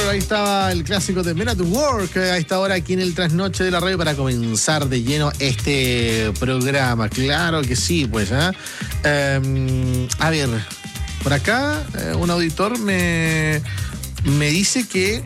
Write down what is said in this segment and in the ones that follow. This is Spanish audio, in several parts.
Claro, ahí estaba el clásico de Men at Work a esta hora aquí en el Trasnoche de la Radio para comenzar de lleno este programa. Claro que sí, pues. A ver, por acá un auditor me dice que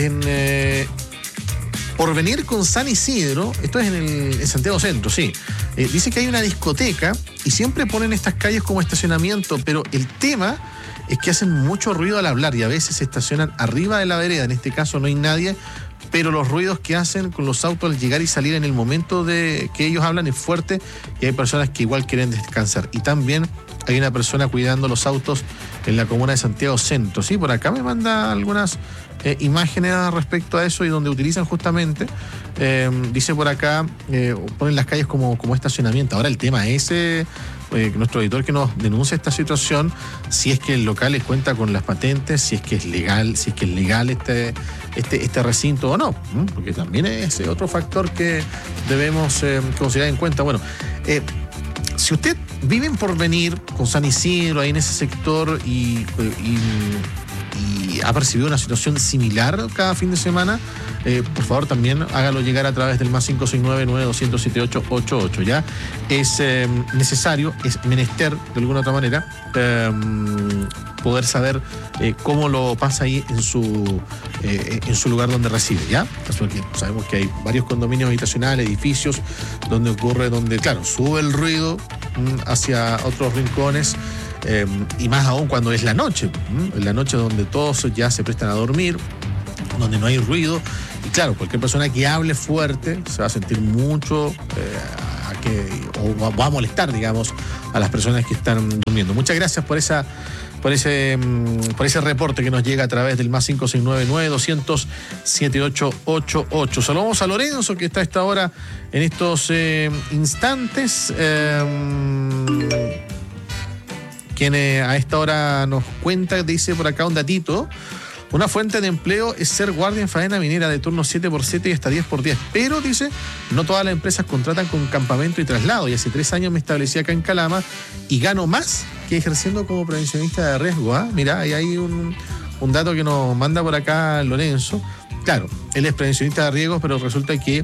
por venir con San Isidro, esto es en Santiago Centro, sí. Dice que hay una discoteca y siempre ponen estas calles como estacionamiento, pero el tema es que hacen mucho ruido al hablar y a veces se estacionan arriba de la vereda. En este caso no hay nadie, pero los ruidos que hacen con los autos al llegar y salir en el momento de que ellos hablan es fuerte y hay personas que igual quieren descansar. Y también hay una persona cuidando los autos en la comuna de Santiago Centro. Sí, por acá me manda algunas imágenes respecto a eso y donde utilizan justamente, dice por acá, ponen las calles como estacionamiento. Ahora el tema es nuestro editor que nos denuncia esta situación, si es que el local cuenta con las patentes, si es que es legal este recinto o no, porque también es otro factor que debemos considerar en cuenta. Bueno, si usted vive en Porvenir, con San Isidro, ahí en ese sector y ha percibido una situación similar cada fin de semana, por favor también hágalo llegar a través del más 569-9200-7888. Ya es necesario, es menester de alguna otra manera poder saber cómo lo pasa ahí en su lugar donde reside, ¿ya? Porque sabemos que hay varios condominios habitacionales, edificios donde claro, sube el ruido hacia otros rincones. Y más aún cuando es la noche, en la noche donde todos ya se prestan a dormir, donde no hay ruido, y claro, cualquier persona que hable fuerte se va a sentir mucho o va a molestar, digamos, a las personas que están durmiendo. Muchas gracias por ese reporte que nos llega a través del más 569-9200-7888. Saludamos a Lorenzo, que está a esta hora en estos instantes. Quien a esta hora nos cuenta, dice por acá un datito: una fuente de empleo es ser guardia en faena minera de turno 7x7 y hasta 10x10. Pero, dice, no todas las empresas contratan con campamento y traslado. Y hace 3 años me establecí acá en Calama y gano más que ejerciendo como prevencionista de riesgo. Mira, ahí hay un dato que nos manda por acá Lorenzo. Claro, él es prevencionista de riesgos, pero resulta que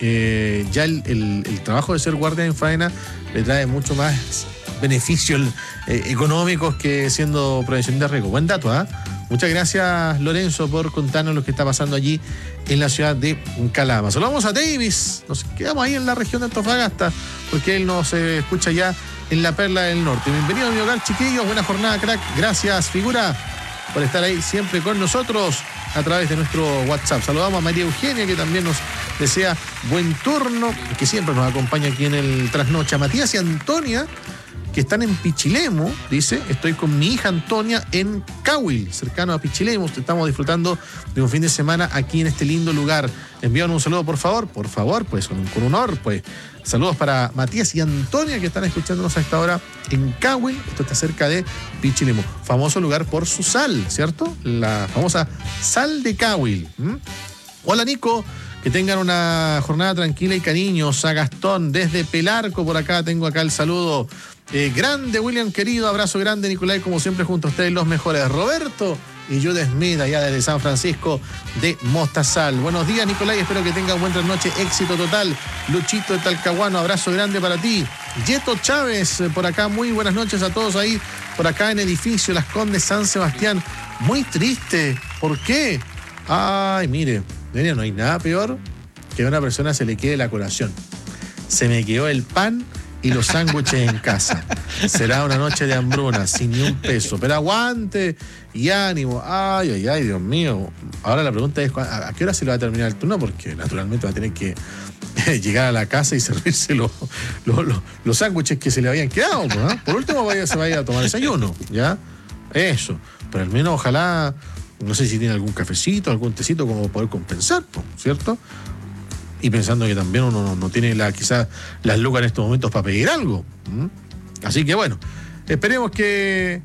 ya el trabajo de ser guardia en faena le trae mucho más beneficios económicos que siendo prevencionista de riesgo. Buen dato, Muchas gracias, Lorenzo, por contarnos lo que está pasando allí en la ciudad de Calama. Saludamos a Davis. Nos quedamos ahí en la región de Antofagasta porque él nos escucha ya en la Perla del Norte. Bienvenido a mi hogar, chiquillos. Buena jornada, crack. Gracias, figura, por estar ahí siempre con nosotros a través de nuestro WhatsApp. Saludamos a María Eugenia, que también nos desea buen turno, que siempre nos acompaña aquí en el Trasnoche. A Matías y Antonia, que están en Pichilemu, dice: estoy con mi hija Antonia en Cahuil, cercano a Pichilemu. Estamos disfrutando de un fin de semana aquí en este lindo lugar. Envíanos un saludo, por favor, pues con honor, pues. Saludos para Matías y Antonia, que están escuchándonos a esta hora en Cahuil. Esto está cerca de Pichilemu. Famoso lugar por su sal, ¿cierto? La famosa sal de Cahuil. Hola, Nico. Que tengan una jornada tranquila y cariños. A Gastón desde Pelarco, por acá tengo acá el saludo. Grande, William, querido. Abrazo grande, Nicolai, como siempre, junto a ustedes los mejores. Roberto y Jude Smith, allá desde San Francisco de Mostazal. Buenos días, Nicolai, espero que tengan buena noche, éxito total. Luchito de Talcahuano, abrazo grande para ti. Yeto Chávez, por acá, muy buenas noches a todos ahí, por acá en edificio Las Condes San Sebastián. Muy triste, ¿por qué? Ay, mire, no hay nada peor que a una persona se le quede la colación. Se me quedó el pan y los sándwiches en casa. Será una noche de hambruna, sin ni un peso. Pero aguante y ánimo. Ay, Dios mío. Ahora la pregunta es, ¿a qué hora se le va a terminar el turno? Porque naturalmente va a tener que llegar a la casa y servirse los sándwiches que se le habían quedado, ¿no? Por último, se vaya a tomar desayuno, ¿ya? Eso. Pero al menos, ojalá, no sé si tiene algún cafecito, algún tecito como poder compensar, ¿cierto? Y pensando que también uno no tiene quizás las lucas en estos momentos para pedir algo. Así que bueno, esperemos que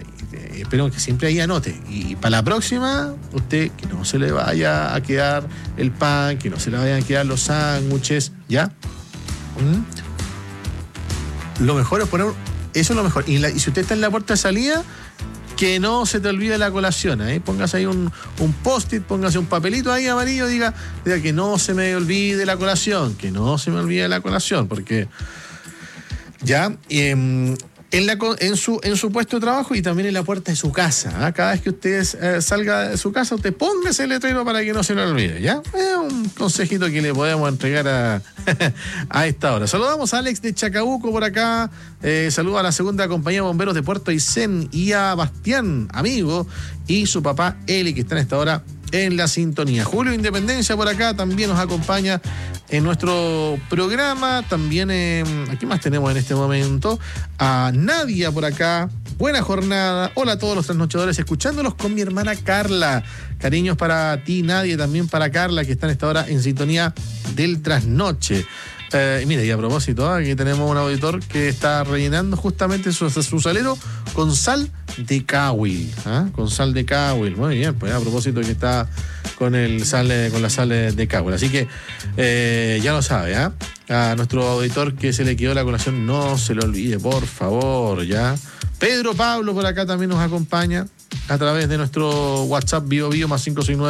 siempre ahí anote. Y para la próxima, usted que no se le vaya a quedar el pan, que no se le vayan a quedar los sándwiches, ¿ya? Lo mejor es poner, eso es lo mejor. Y si usted está en la puerta de salida, que no se te olvide la colación, ¿eh? Póngase ahí un post-it, póngase un papelito ahí amarillo, diga que no se me olvide la colación, que no se me olvide la colación, porque ya en su puesto de trabajo y también en la puerta de su casa, ¿eh? Cada vez que usted salga de su casa, usted póngase el letrero para que no se lo olvide, ¿ya? Es un consejito que le podemos entregar a esta hora. Saludamos a Alex de Chacabuco por acá, saluda a la segunda compañía de bomberos de Puerto Aysén y a Bastián, amigo, y su papá Eli, que están a esta hora en la sintonía. Julio Independencia por acá también nos acompaña en nuestro programa. También, ¿qué más tenemos en este momento? A Nadia por acá. Buena jornada. Hola a todos los trasnochadores, escuchándolos con mi hermana Carla. Cariños para ti, Nadia, y también para Carla, que están a esta hora en sintonía del trasnoche. Mira, y a propósito, aquí tenemos un auditor que está rellenando justamente su salero con sal de Cahuil, con sal de Cahuil. Muy bien, pues a propósito que está con la sal de Cahuil. Así que ya lo sabe, a nuestro auditor que se le quedó la colación, no se lo olvide, por favor, ya. Pedro Pablo por acá también nos acompaña a través de nuestro WhatsApp Bio más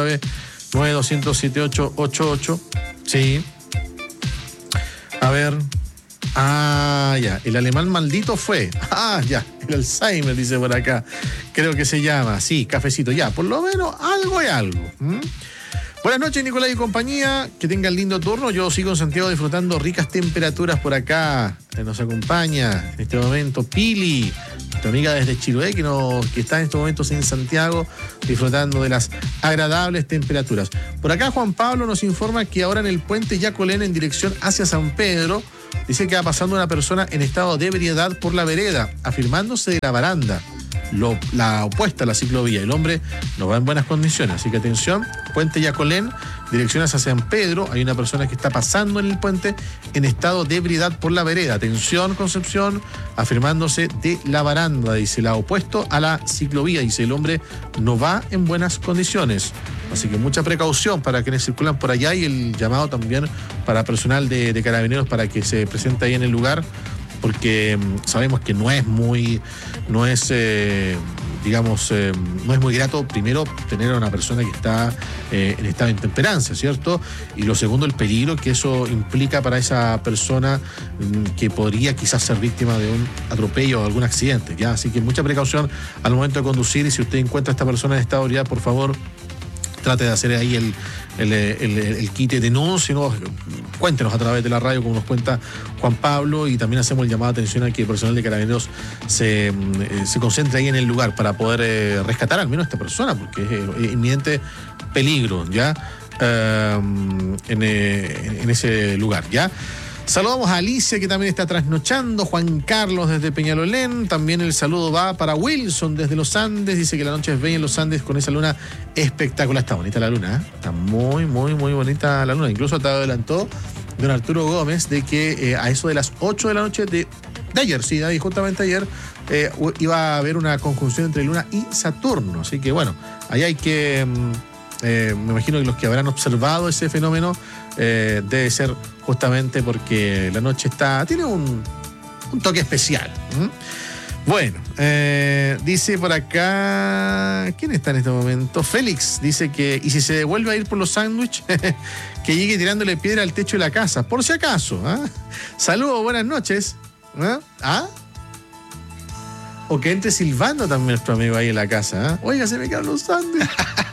569-9200-7888. Sí. A ver. Ya. El alemán maldito fue. Ya. El Alzheimer, dice por acá. Creo que se llama. Sí, cafecito. Ya. Por lo menos algo es algo. Buenas noches, Nicolás y compañía. Que tengan lindo turno. Yo sigo en Santiago disfrutando ricas temperaturas por acá. Nos acompaña en este momento Pili, nuestra amiga desde Chiloé, que está en estos momentos en Santiago disfrutando de las agradables temperaturas. Por acá Juan Pablo nos informa que ahora en el puente Yacolén en dirección hacia San Pedro, dice que va pasando una persona en estado de ebriedad por la vereda, afirmándose de la baranda, la opuesta a la ciclovía. El hombre no va en buenas condiciones, así que atención, puente Yacolén, dirección hacia San Pedro, hay una persona que está pasando en el puente en estado de ebriedad por la vereda. Atención, Concepción, afirmándose de la baranda, dice, la opuesto a la ciclovía, dice, el hombre no va en buenas condiciones. Así que mucha precaución para quienes circulan por allá y el llamado también para personal de carabineros para que se presente ahí en el lugar, porque sabemos que no es muy grato, primero, tener a una persona que está en estado de intemperancia, ¿cierto? Y lo segundo, el peligro que eso implica para esa persona que podría quizás ser víctima de un atropello o algún accidente, ¿ya? Así que mucha precaución al momento de conducir, y si usted encuentra a esta persona en estado de ebriedad, por favor, trate de hacer ahí el kit de denuncia, ¿no? Cuéntenos a través de la radio, como nos cuenta Juan Pablo, y también hacemos el llamado de atención a que el personal de carabineros se concentre ahí en el lugar para poder rescatar al menos a esta persona, porque es inminente peligro, ¿ya? En ese lugar, ¿ya? Saludamos a Alicia, que también está trasnochando, Juan Carlos desde Peñalolén, también el saludo va para Wilson desde los Andes, dice que la noche es bella en los Andes con esa luna espectacular. Está bonita la luna, está muy, muy, muy bonita la luna. Incluso te adelantó don Arturo Gómez de que a eso de las 8 de la noche de ayer, sí, justamente ayer, iba a haber una conjunción entre Luna y Saturno. Así que bueno, ahí hay que, me imagino que los que habrán observado ese fenómeno, debe ser justamente porque la noche tiene un toque especial. Bueno, dice por acá, ¿quién está en este momento? Félix dice que, y si se devuelve a ir por los sándwiches, que llegue tirándole piedra al techo de la casa, por si acaso. Saludos, buenas noches. O que entre silbando también nuestro amigo ahí en la casa. Oiga, se me quedan los sándwiches.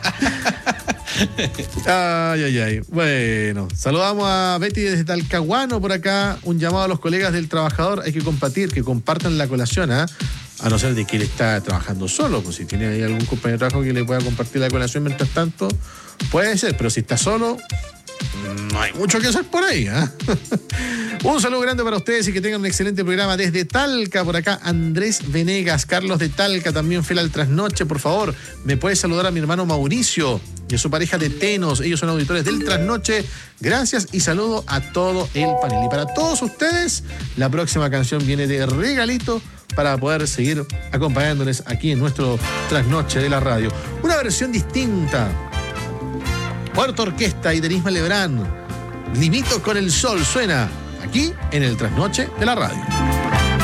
Ay. Bueno, saludamos a Betty desde Talcahuano por acá. Un llamado a los colegas del trabajador. Hay que que compartan la colación, a no ser de que él está trabajando solo. Pues si tiene ahí algún compañero de trabajo que le pueda compartir la colación mientras tanto, puede ser. Pero si está solo, no hay mucho que hacer por ahí. Un saludo grande para ustedes y que tengan un excelente programa desde Talca. Por acá Andrés Venegas, Carlos de Talca, también fiel al trasnoche. Por favor, me puede saludar a mi hermano Mauricio y a su pareja de Tenos. Ellos son auditores del trasnoche. Gracias y saludo a todo el panel. Y para todos ustedes, la próxima canción viene de regalito para poder seguir acompañándoles aquí en nuestro trasnoche de la radio. Una versión distinta. Puerto Orquesta y Denisma Lebrán. Limito con el sol suena aquí en el trasnoche de la radio.